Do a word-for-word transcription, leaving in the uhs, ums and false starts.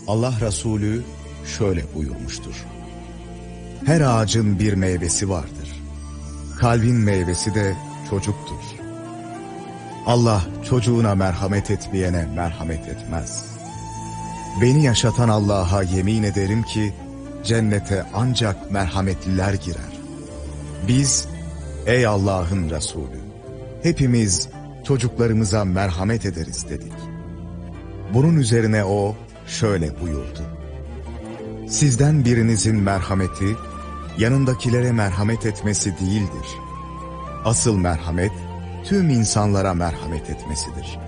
Allah Resulü şöyle buyurmuştur: her ağacın bir meyvesi vardır. Kalbin meyvesi de çocuktur. Allah çocuğuna merhamet etmeyene merhamet etmez. Beni yaşatan Allah'a yemin ederim ki cennete ancak merhametliler girer. Biz, ey Allah'ın Resulü, hepimiz çocuklarımıza merhamet ederiz dedik. Bunun üzerine o şöyle buyurdu: sizden birinizin merhameti, yanındakilere merhamet etmesi değildir. Asıl merhamet, tüm insanlara merhamet etmesidir.